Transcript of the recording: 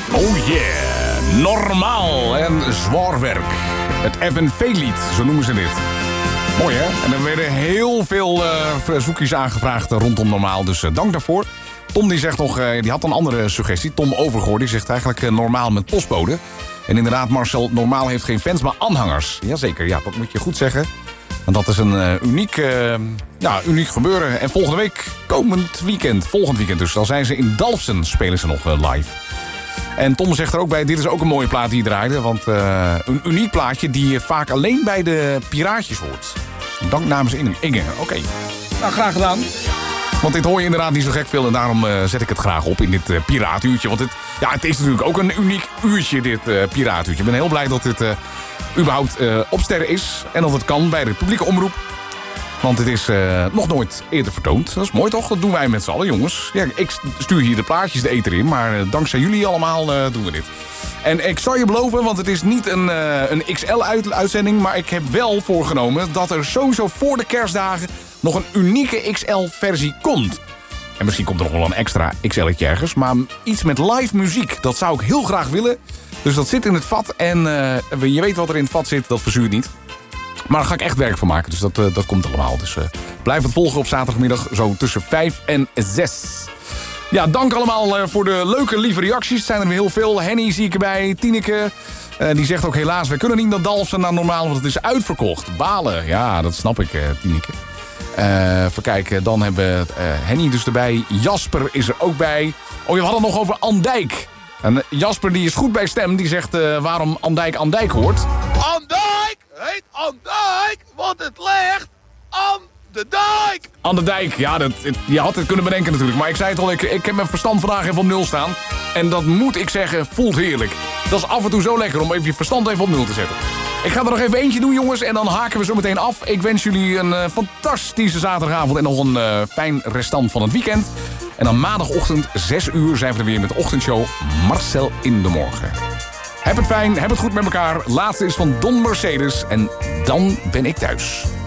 Oh yeah, normaal en zwaar werk. Het FNV-lied, zo noemen ze dit. Mooi hè? En er werden heel veel verzoekjes aangevraagd rondom normaal, dus dank daarvoor. Tom die zegt nog, die had een andere suggestie. Tom Overgoor, die zegt eigenlijk normaal met postbode. En inderdaad, Marcel, normaal heeft geen fans, maar aanhangers. Jazeker, ja, dat moet je goed zeggen. Want dat is een uniek gebeuren. En volgend weekend dus, dan zijn ze in Dalfsen, spelen ze nog live. En Tom zegt er ook bij, dit is ook een mooie plaat die je draaide. Want een uniek plaatje die je vaak alleen bij de Piraatjes hoort. Dank namens Inge. Oké. Nou, graag gedaan. Want dit hoor je inderdaad niet zo gek veel. En daarom zet ik het graag op in dit piraatuurtje. Want het is natuurlijk ook een uniek uurtje, dit piraatuurtje. Ik ben heel blij dat dit überhaupt op sterren is. En dat het kan bij de publieke omroep. Want het is nog nooit eerder vertoond. Dat is mooi toch? Dat doen wij met z'n allen, jongens. Ja, ik stuur hier de plaatjes de ether in. Maar dankzij jullie allemaal doen we dit. En ik zal je beloven, want het is niet een XL-uitzending... maar ik heb wel voorgenomen dat er sowieso voor de kerstdagen... nog een unieke XL-versie komt. En misschien komt er nog wel een extra XL'tje ergens. Maar iets met live muziek, dat zou ik heel graag willen. Dus dat zit in het vat. En je weet wat er in het vat zit, dat verzuurt niet. Maar daar ga ik echt werk van maken, dus dat komt allemaal. Dus blijf het volgen op zaterdagmiddag, zo tussen 5 en 6. Ja, dank allemaal voor de leuke, lieve reacties. Het zijn er weer heel veel. Henny zie ik erbij, Tineke. Die zegt ook helaas, we kunnen niet naar Dalfsen naar normaal, want het is uitverkocht. Balen, ja, dat snap ik, Tineke. Even kijken, dan hebben we Henny dus erbij. Jasper is er ook bij. Oh, we hadden het nog over Andijk. En Jasper die is goed bij stem, die zegt waarom Andijk hoort. Andijk heet Andijk, want het ligt aan de dijk. Aan de dijk, ja, je had het kunnen bedenken natuurlijk. Maar ik zei het al, ik heb mijn verstand vandaag even op 0 staan. En dat moet ik zeggen, voelt heerlijk. Dat is af en toe zo lekker om even je verstand even op 0 te zetten. Ik ga er nog even eentje doen, jongens, en dan haken we zo meteen af. Ik wens jullie een fantastische zaterdagavond en nog een fijn restant van het weekend. En dan maandagochtend 6 uur zijn we er weer met de ochtendshow Marcel in de Morgen. Heb het fijn, heb het goed met elkaar. Laatste is van Don Mercedes en dan ben ik thuis.